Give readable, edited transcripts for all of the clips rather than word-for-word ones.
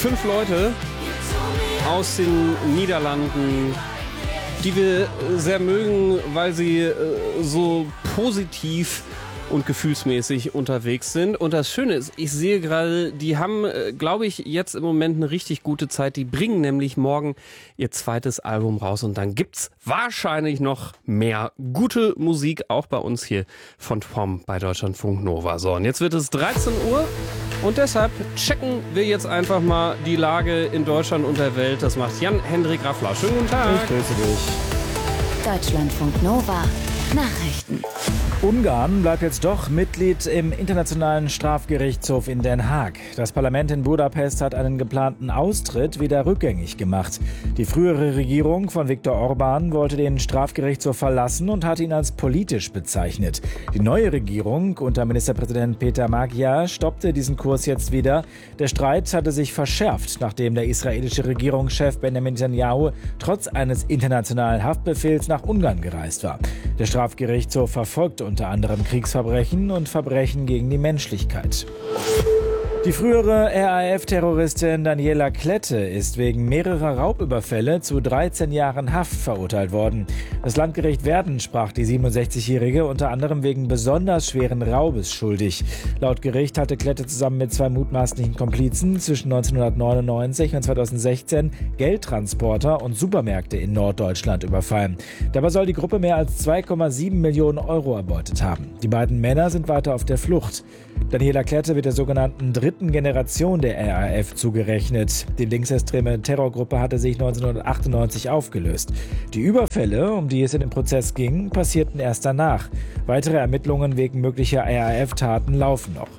5 Leute aus den Niederlanden, die wir sehr mögen, weil sie so positiv und gefühlsmäßig unterwegs sind. Und das Schöne ist, ich sehe gerade, die haben, glaube ich, jetzt im Moment eine richtig gute Zeit. Die bringen nämlich morgen ihr zweites Album raus und dann gibt's wahrscheinlich noch mehr gute Musik, auch bei uns hier von Tom bei Deutschlandfunk Nova. So, und jetzt wird es 13 Uhr und deshalb checken wir jetzt einfach mal die Lage in Deutschland und der Welt. Das macht Jan-Hendrik Raffler. Schönen guten Tag. Ich grüße dich. Deutschlandfunk Nova. Nachrichten. Ungarn bleibt jetzt doch Mitglied im Internationalen Strafgerichtshof in Den Haag. Das Parlament in Budapest hat einen geplanten Austritt wieder rückgängig gemacht. Die frühere Regierung von Viktor Orbán wollte den Strafgerichtshof verlassen und hat ihn als politisch bezeichnet. Die neue Regierung unter Ministerpräsident Peter Magyar stoppte diesen Kurs jetzt wieder. Der Streit hatte sich verschärft, nachdem der israelische Regierungschef Benjamin Netanyahu trotz eines internationalen Haftbefehls nach Ungarn gereist war. Der Strafgerichtshof verfolgt unter anderem Kriegsverbrechen und Verbrechen gegen die Menschlichkeit. Die frühere RAF-Terroristin Daniela Klette ist wegen mehrerer Raubüberfälle zu 13 Jahren Haft verurteilt worden. Das Landgericht Werden sprach die 67-Jährige unter anderem wegen besonders schweren Raubes schuldig. Laut Gericht hatte Klette zusammen mit 2 mutmaßlichen Komplizen zwischen 1999 und 2016 Geldtransporter und Supermärkte in Norddeutschland überfallen. Dabei soll die Gruppe mehr als 2,7 Millionen Euro erbeutet haben. Die beiden Männer sind weiter auf der Flucht. Daniela Klette wird der sogenannten dritten Generation der RAF zugerechnet. Die linksextreme Terrorgruppe hatte sich 1998 aufgelöst. Die Überfälle, um die es in dem Prozess ging, passierten erst danach. Weitere Ermittlungen wegen möglicher RAF-Taten laufen noch.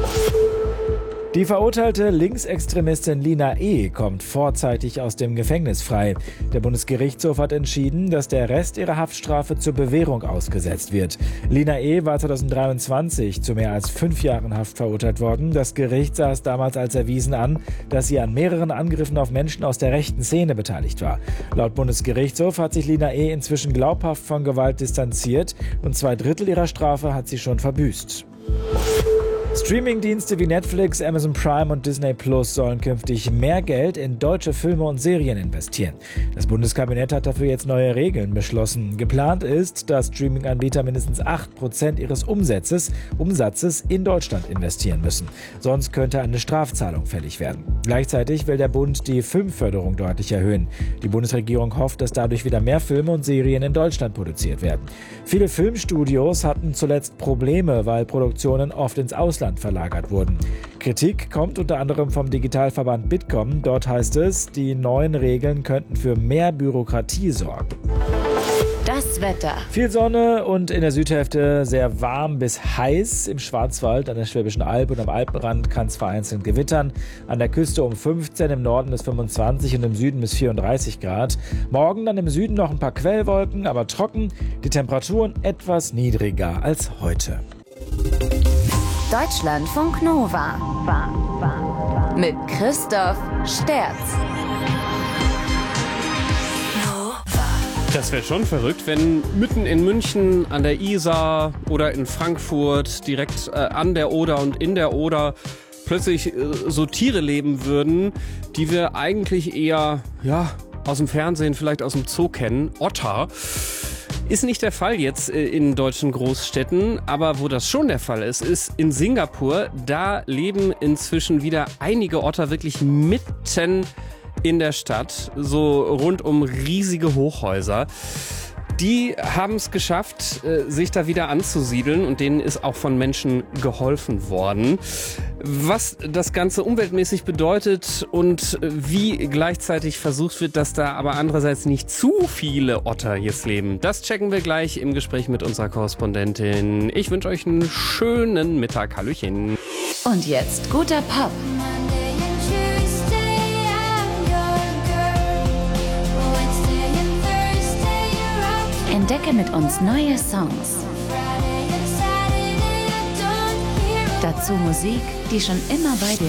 Die verurteilte Linksextremistin Lina E. kommt vorzeitig aus dem Gefängnis frei. Der Bundesgerichtshof hat entschieden, dass der Rest ihrer Haftstrafe zur Bewährung ausgesetzt wird. Lina E. war 2023 zu mehr als 5 Jahren Haft verurteilt worden. Das Gericht sah es damals als erwiesen an, dass sie an mehreren Angriffen auf Menschen aus der rechten Szene beteiligt war. Laut Bundesgerichtshof hat sich Lina E. inzwischen glaubhaft von Gewalt distanziert und 2/3 ihrer Strafe hat sie schon verbüßt. Streamingdienste wie Netflix, Amazon Prime und Disney Plus sollen künftig mehr Geld in deutsche Filme und Serien investieren. Das Bundeskabinett hat dafür jetzt neue Regeln beschlossen. Geplant ist, dass Streaminganbieter mindestens 8% ihres Umsatzes in Deutschland investieren müssen. Sonst könnte eine Strafzahlung fällig werden. Gleichzeitig will der Bund die Filmförderung deutlich erhöhen. Die Bundesregierung hofft, dass dadurch wieder mehr Filme und Serien in Deutschland produziert werden. Viele Filmstudios hatten zuletzt Probleme, weil Produktionen oft ins Ausland verlagert wurden. Kritik kommt unter anderem vom Digitalverband Bitkom. Dort heißt es, die neuen Regeln könnten für mehr Bürokratie sorgen. Das Wetter. Viel Sonne und in der Südhälfte sehr warm bis heiß. Im Schwarzwald, an der Schwäbischen Alb und am Alpenrand kann es vereinzelt gewittern. An der Küste um 15, im Norden bis 25 und im Süden bis 34 Grad. Morgen dann im Süden noch ein paar Quellwolken, aber trocken. Die Temperaturen etwas niedriger als heute. Deutschlandfunk Nova. Mit Christoph Sterz. Das wäre schon verrückt, wenn mitten in München an der Isar oder in Frankfurt direkt an der Oder und in der Oder plötzlich so Tiere leben würden, die wir eigentlich eher aus dem Fernsehen, vielleicht aus dem Zoo kennen. Otter. Ist nicht der Fall jetzt in deutschen Großstädten, aber wo das schon der Fall ist, ist in Singapur. Da leben inzwischen wieder einige Otter wirklich mitten in der Stadt, so rund um riesige Hochhäuser. Die haben es geschafft, sich da wieder anzusiedeln und denen ist auch von Menschen geholfen worden. Was das Ganze umweltmäßig bedeutet und wie gleichzeitig versucht wird, dass da aber andererseits nicht zu viele Otter jetzt leben, das checken wir gleich im Gespräch mit unserer Korrespondentin. Ich wünsche euch einen schönen Mittag. Hallöchen. Und jetzt guter Pop. Entdecke mit uns neue Songs. Dazu Musik, die schon immer bei dir